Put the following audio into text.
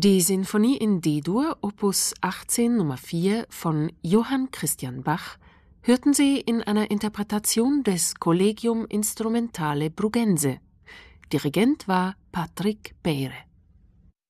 Die Sinfonie in D-Dur, Opus 18 Nummer 4 von Johann Christian Bach, hörten Sie in einer Interpretation des Collegium Instrumentale Bruggense. Dirigent war Patrick Beyre.